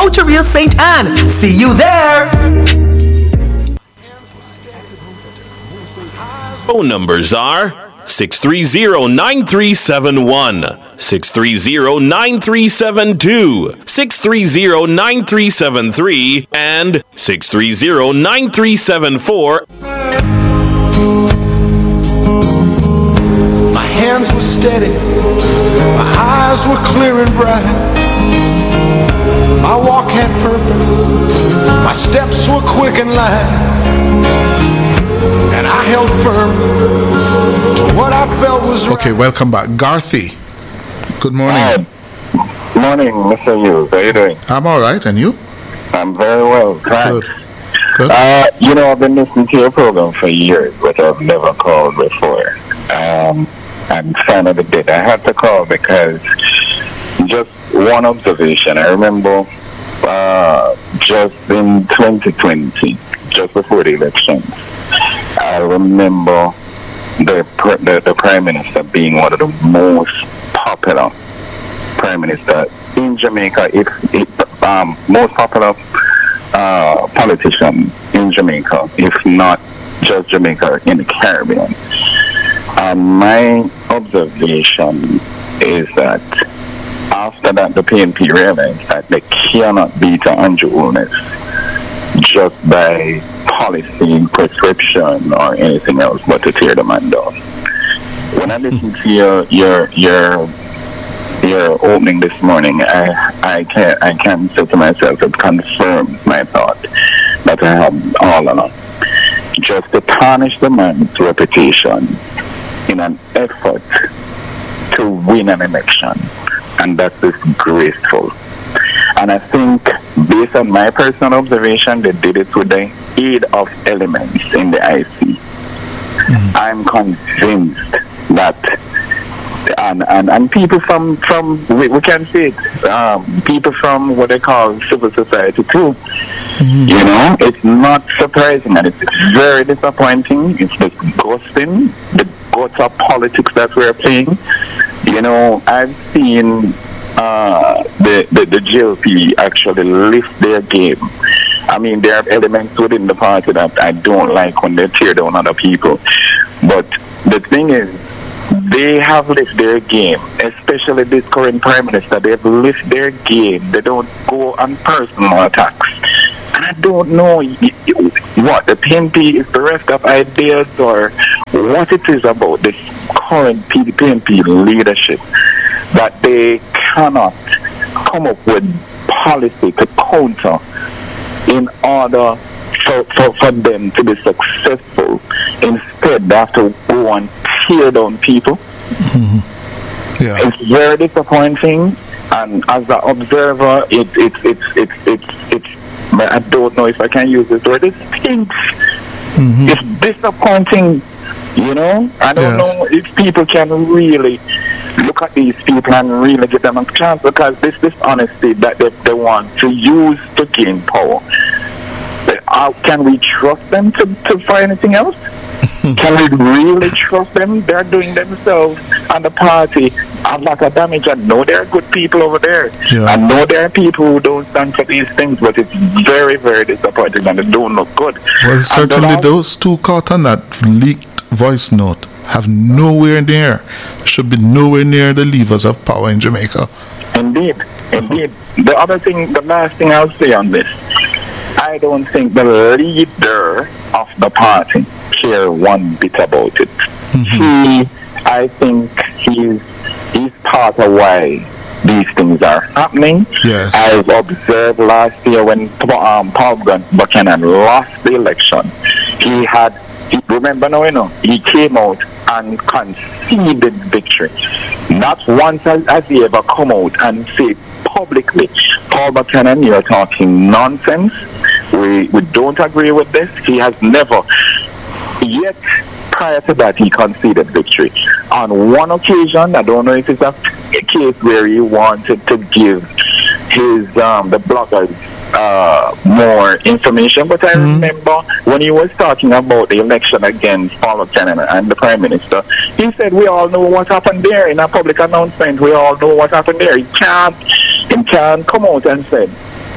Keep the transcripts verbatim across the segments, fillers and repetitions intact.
Outeria Saint Anne. See you there! Phone numbers are six three zero, nine three seven one, six three zero, nine three seven two, six three zero, nine three seven three, and six three zero, nine three seven four. My hands were steady, my eyes were clear and bright. My walk had purpose, my steps were quick and light. And I held firm to what I felt was right. Okay, welcome back. Garthy, good morning. Hi. Morning, Mister Hughes. How are you doing? I'm all right, and you? I'm very well, thanks. Good. Good. Uh, you know, I've been listening to your program for years, but I've never called before. Um, and finally did. I had to call because just one observation. I remember uh, just in twenty twenty, just before the election, I remember the, the the Prime Minister being one of the most popular Prime Minister in Jamaica, if, if um, most popular uh, politician in Jamaica, if not just Jamaica, in the Caribbean. Um, my observation is that after that, the P N P realized that they cannot beat Andrew Holness just by policy, prescription, or anything else but to tear the man down. When I listened to your your your your opening this morning, I I can I can say to myself, it confirmed my thought that I had all along. Just to tarnish the man's reputation in an effort to win an election, and that is disgraceful. And I think, based on my personal observation, they did it with the aid of elements in the I C. Mm-hmm. I'm convinced that, and, and, and people from, from we, we can see it, um, people from what they call civil society too. Mm-hmm. You know, it's not surprising, and it's very disappointing. It's disgusting, the gutter politics that we're playing. You know, I've seen Uh, the, the, the G L P actually lift their game. I mean, there are elements within the party that I don't like when they tear down other people. But the thing is, they have lifted their game, especially this current Prime Minister. They've lifted their game. They don't go on personal attacks. And I don't know what the P N P is bereft of ideas or what it is about this current P N P leadership that they cannot come up with policy to counter in order for, for, for them to be successful. Instead, they have to go and tear down people. Mm-hmm. Yeah. It's very disappointing, and as an observer, it, it, it, it, it, it, it, I don't know if I can use this word, it stinks. Mm-hmm. It's disappointing, you know? I don't yeah. know if people can really look at these people and really give them a chance, because this this honesty that they, they want to use to gain power. But, uh, can we trust them to, to for anything else? Can we really trust them? They're doing themselves and the party a lot of damage. I know there are good people over there. Yeah. I know there are people who don't stand for these things, but it's very, very disappointing and they don't look good. Well, certainly last, those two caught on that leaked voice note have nowhere near, should be nowhere near the levers of power in Jamaica. Indeed, indeed. Uh-huh. The other thing, the last thing I'll say on this, I don't think the leader of the party care one bit about it. Mm-hmm. He, I think he's, he's part of why these things are happening. Yes. I've observed last year when um, Paul Buchanan lost the election, he had, he, remember now, you know, he came out and conceded victory. Not once has, has he ever come out and said publicly, Paul Buchanan, you're talking nonsense. We we don't agree with this. He has never, yet prior to that, he conceded victory. On one occasion, I don't know if it's a case where he wanted to give his um, the bloggers uh, more information, but I mm-hmm. remember when he was talking about the election against Paul Buchanan and the Prime Minister, he said, we all know what happened there in a public announcement. We all know what happened there. He can't, he can't come out and say,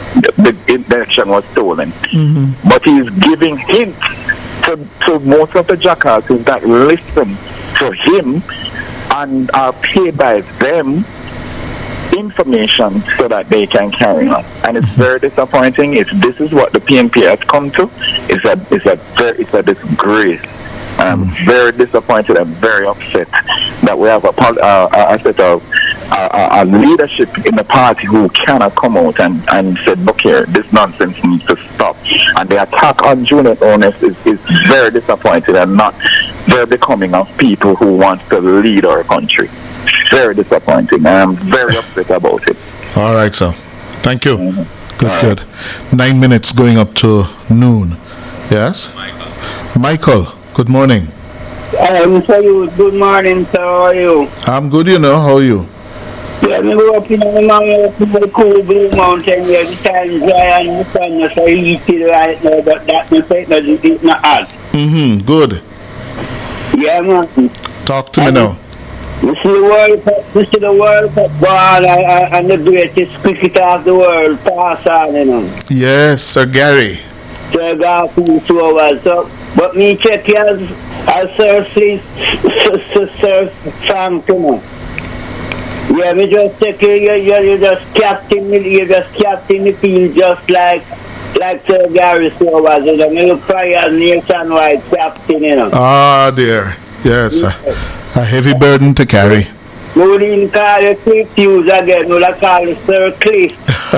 the, the election was stolen. Mm-hmm. But he's giving hints to, to most of the jackasses that listen to him and are paid by them information so that they can carry on. And it's very disappointing. If this is what the P N P has come to, it's a it's a very, it's a disgrace. I'm very disappointed and very upset that we have a, uh, a set of uh, a leadership in the party who cannot come out and, and say, look here, this nonsense needs to stop. And the attack on junior owners is, is very disappointing and not very becoming of people who want to lead our country. Very disappointing. I'm very upset about it. All right, sir. Thank you. Mm-hmm. Good, All good. Right. Nine minutes going up to noon. Yes? Michael. Michael. Good morning. Um, so you, good morning, sir. How are you? I'm good, you know. How are you? Yeah, I grew up in a mountain, cool blue mountain where the time dry and the sun is so heated right now, but that doesn't make it's not hot. Mm-hmm. Good. Yeah, man. Talk to and me now. You see the World Cup, you see the World Cup ball and, and the greatest cricketer of the world pass on, you know. Yes, Sir Gary. Sir Garfield, so well. So, but me check as as Sir Sir Sir Frank, you know. Yeah, me just check you, you, you just captain, you just captain the field just like like Sir Gary so was, you know. Me look for your nationwide captain, you know. Ah, dear. Yes, a, a heavy burden to carry. We didn't call you Cliff Hughes again, we call you Sir Cliff.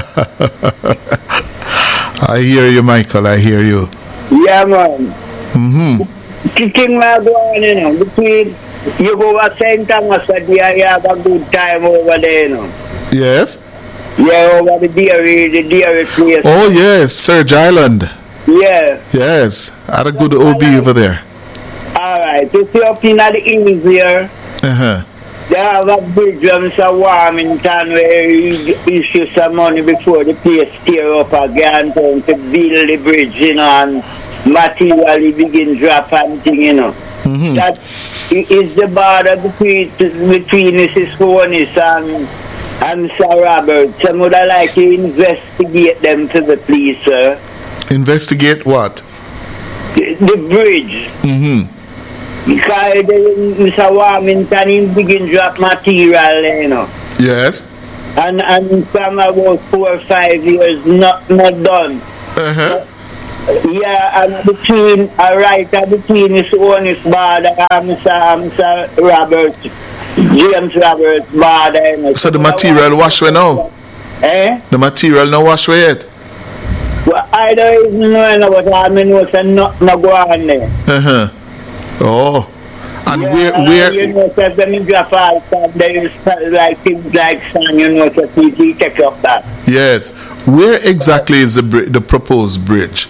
I hear you, Michael, I hear you. Yeah, man. Mm-hmm. The thing we're going, you know, between you go to Saint Thomas, you have a good time over there, you know. Yes? Yeah, over the dairy, the dairy place. Oh, yes, Surge Island. Yeah. Yes, had a good O B over there. Alright, you see up in the hills here, Uh-huh. they have a bridge where Mister Warmington where he issue some money before the place tear up again to build the bridge, you know, and materially begin drop and thing, you know. Mm-hmm. That is the border between between Missus Fornis and and Mister Robert. Some would like to investigate them to the police, sir. Investigate what? The, the bridge. Mm-hmm. Because Mister Warmington he begin drop material, you know. Yes. And and from about four or five years not not done. Uh-huh. Yeah, and between uh, right uh, between his own his border and Mister Mister Robert James Robert border. You know. So the material wash away now? Eh? The material no wash away yet? Well, I don't even know, you know what I mean, what's not not go on there. Uh-huh. Oh. And yeah, where uh, where you know, because when you drop all stuff, there is like things like sun, you know, so he take up that. Yes. Where exactly is the bri- the proposed bridge?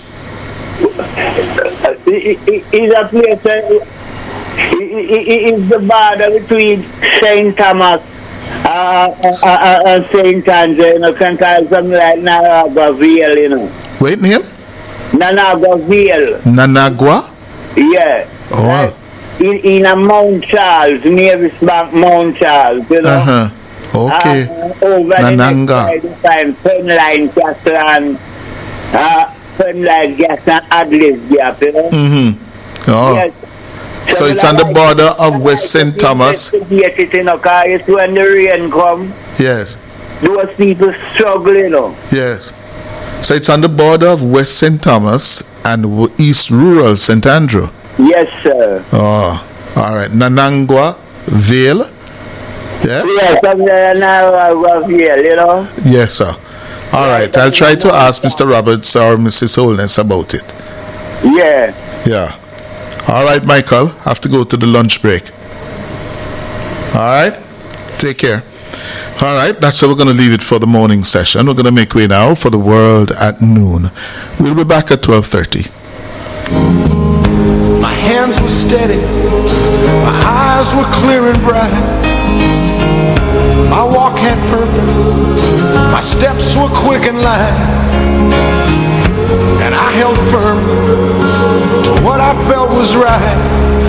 Is a place uh, is the border between Saint Thomas uh, uh, and Saint Andrew, you know, can call something like Nanagua Vale, you know. Wait, name? Nanagua Vale. Nanagua? Yeah. Oh. Like in, in a Mount Charles, Mavis Bank, Mount Charles, you know. Uh-huh. Okay. Uh, over Nananga. the next side, you find Penline Castle and uh, Penline Gas and Adlis Gap, you know. Mm-hmm. Oh. Yes. So, So it's on the like, border of like West Saint Thomas. Yes, it, you know, because it's when the rain come, Yes. those people struggle, you know. Yes. So it's on the border of West Saint Thomas and w- East Rural Saint Andrew. Yes, sir. Oh, all right. Nanangua Vale. Yes? Yes, I'm there now, uh, here, you know. Yes, sir. All right. I'll try to ask Mister Roberts or Missus Holness about it. Yeah. Yeah. All right, Michael. Have to go to the lunch break. All right. Take care. All right. That's how we're going to leave it for the morning session. We're going to make way now for the world at noon. We'll be back at twelve thirty. My hands were steady, my eyes were clear and bright. My walk had purpose, my steps were quick and light. And I held firm to what I felt was right.